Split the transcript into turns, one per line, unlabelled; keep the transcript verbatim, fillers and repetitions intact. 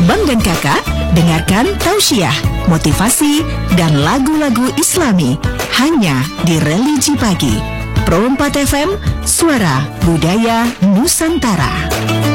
Abang dan kakak, dengarkan tausiah, motivasi, dan lagu-lagu Islami hanya di Religi Pagi. Pro empat F M, Suara Budaya Nusantara.